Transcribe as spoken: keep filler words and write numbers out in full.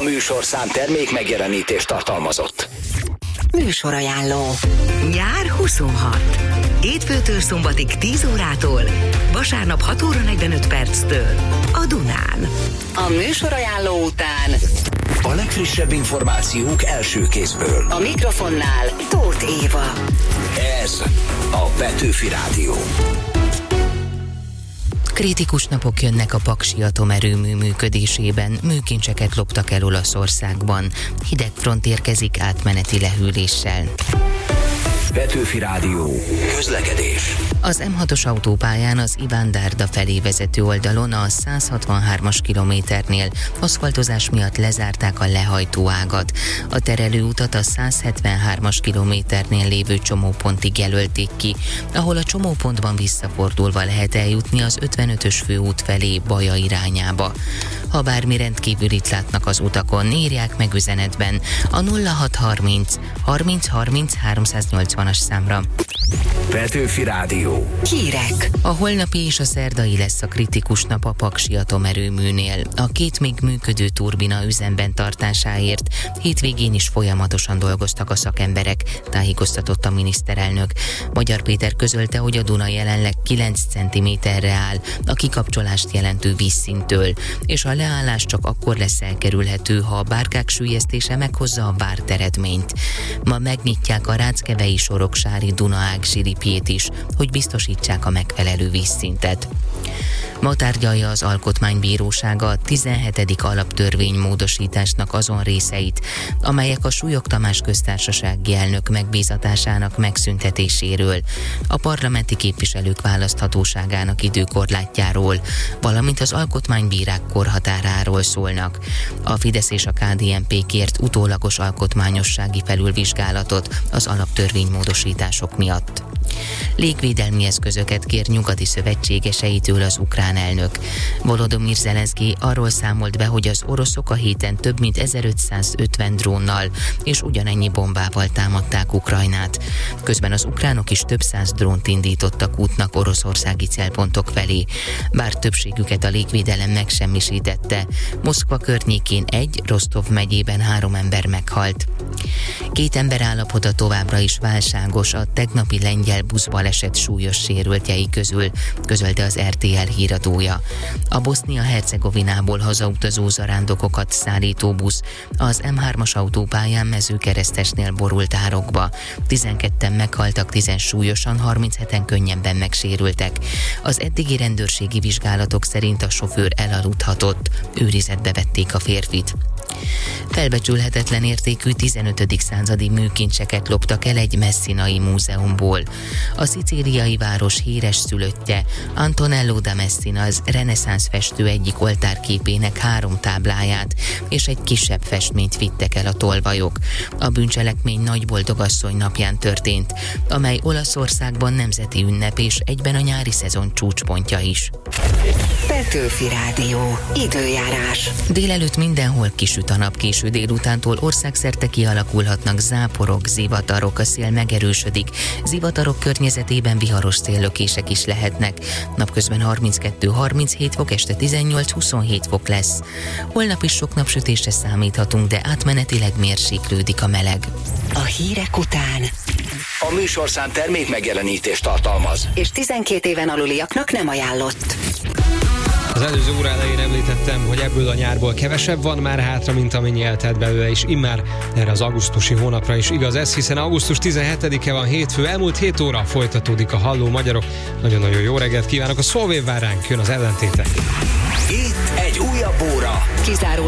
műsorszám termék megjelenítést tartalmazott. Műsorajánló. Nyár huszonhat. Hétfőtől szombatig tíz órától, vasárnap hat óra negyvenöt perctől a Dunán. A műsorajánló után a legfrissebb információk első kézből. A mikrofonnál Tóth Éva. Ez a Petőfi Rádió. Kritikus napok jönnek a Paksi atomerőmű működésében, műkincseket loptak el Olaszországban. Hideg front érkezik átmeneti lehűléssel. Petőfi Rádió. Közlekedés. Az em hatos autópályán az Iván Dárda felé vezető oldalon a száz hatvanhármas kilométernél aszfaltozás miatt lezárták a lehajtóágat. A terelőutat a száz hetvenhármas kilométernél lévő csomópontig jelölték ki, ahol a csomópontban visszafordulva lehet eljutni az ötvenötös főút felé Baja irányába. Ha bármi rendkívülit látnak az utakon, írják meg üzenetben a nulla hat harminc harminc harminc háromszáznyolcvanas számra. Petőfi Rádió. Hírek. A holnapi és a szerdai lesz a kritikus nap a Paksi atomerőműnél. A két még működő turbina üzemben tartásáért hétvégén is folyamatosan dolgoztak a szakemberek, tájékoztatott a miniszterelnök. Magyar Péter közölte, hogy a Duna jelenleg kilenc centiméterre áll a kikapcsolást jelentő vízszinttől, és a leállás csak akkor lesz elkerülhető, ha a bárkák süllyesztése meghozza a várt eredményt. Ma megnyitják a Ráckevei Soroksári Dunaág zsilipjét is, hogy biztosítsák a megfelelő vízszintet. Ma tárgyalja az Alkotmánybírósága a tizenhetedik alaptörvény módosításnak azon részeit, amelyek a Súlyog Tamás köztársasági elnök megbízatásának megszüntetéséről, a parlamenti képviselők választhatóságának időkorlátjáról, valamint az alkotmánybírák korhatáráról szólnak. A Fidesz és a ká dé en pé kért utólagos alkotmányossági felülvizsgálatot az alaptörvény módosítások miatt. Légvédelmi eszközöket kér nyugati szövetségeseitől az ukrán elnök. Volodymyr Zelenszky arról számolt be, hogy az oroszok a héten több mint ezerötszázötven drónnal és ugyanennyi bombával támadták Ukrajnát. Közben az ukránok is több száz drónt indítottak útnak oroszországi célpontok felé, bár többségüket a légvédelem megsemmisítette. Moszkva környékén egy, Rostov megyében három ember meghalt. Két ember állapota továbbra is válságos a tegnapi lengyel buszbaleset súlyos sérültjei közül, közölte az er té el híradója. A Bosznia-Hercegovinából hazautazó zarándokokat szállító busz az em hármas autópályán Mezőkeresztesnél borult árokba. tizenketten meghaltak, tízen súlyosan, harmincheten könnyebben megsérültek. Az eddigi rendőrségi vizsgálatok szerint a sofőr elaludhatott, őrizetbe vették a férfit. Felbecsülhetetlen értékű tizenötödik századi műkincseket loptak el egy messzinai múzeumból. A szicíliai város híres szülöttje, Antonello da Messina, az reneszánsz festő egyik oltárképének három tábláját és egy kisebb festményt vittek el a tolvajok. A bűncselekmény Nagyboldogasszony napján történt, amely Olaszországban nemzeti ünnep és egyben a nyári szezon csúcspontja is. Petőfi Rádió. Időjárás. Délelőtt mindenhol kisüt a nap, késő délutántól országszerte kialakulhatnak záporok, zivatarok, a szél megerősödik. Zivatarok környezetében viharos széllökések is lehetnek. Napközben harminckettő harminchét fok, este tizennyolc-huszonhét fok lesz. Holnap is sok napsütésre számíthatunk, de átmenetileg mérséklődik a meleg. A hírek után A műsorszám termék megjelenítést tartalmaz, és tizenkét éven aluliaknak nem ajánlott. Az előző óra elején említettem, hogy ebből a nyárból kevesebb van már hátra, mint amennyi eltelt belőle, és immár erre az augusztusi hónapra is igaz ez, hiszen augusztus tizenhetedike van, hétfő, elmúlt hét óra folytatódik a Halló Magyarok. Nagyon-nagyon jó reggelt kívánok, a Szolvév vár ránk, jön az ellentéte. itt egy újabb óra. Kizáró